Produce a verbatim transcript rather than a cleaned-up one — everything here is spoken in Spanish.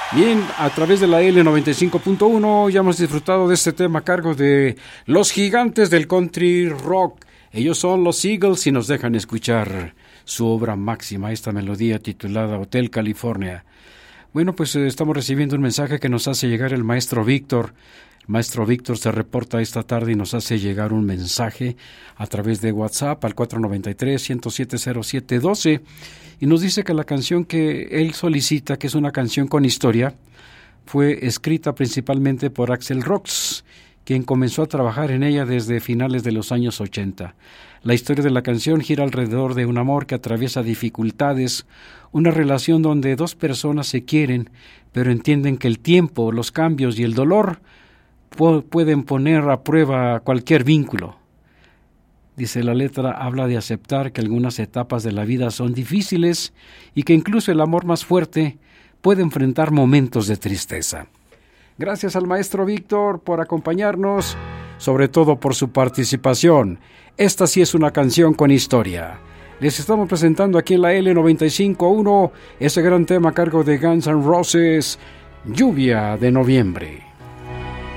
Bien, a través de la L noventa y cinco punto uno ya hemos disfrutado de este tema a cargo de los gigantes del country rock. Ellos son los Eagles y nos dejan escuchar su obra máxima, esta melodía titulada Hotel California. Bueno, pues eh, estamos recibiendo un mensaje que nos hace llegar el maestro Víctor. El maestro Víctor se reporta esta tarde y nos hace llegar un mensaje a través de WhatsApp al cuatro nueve tres, uno cero siete, cero siete uno dos y nos dice que la canción que él solicita, que es una canción con historia, fue escrita principalmente por Axl Rose, quien comenzó a trabajar en ella desde finales de los años ochenta. La historia de la canción gira alrededor de un amor que atraviesa dificultades, una relación donde dos personas se quieren, pero entienden que el tiempo, los cambios y el dolor pu- pueden poner a prueba cualquier vínculo. Dice, la letra habla de aceptar que algunas etapas de la vida son difíciles y que incluso el amor más fuerte puede enfrentar momentos de tristeza. Gracias al maestro Víctor por acompañarnos, sobre todo por su participación. Esta sí es una canción con historia. Les estamos presentando aquí en la L noventa y cinco punto uno ese gran tema a cargo de Guns N' Roses, Lluvia de Noviembre.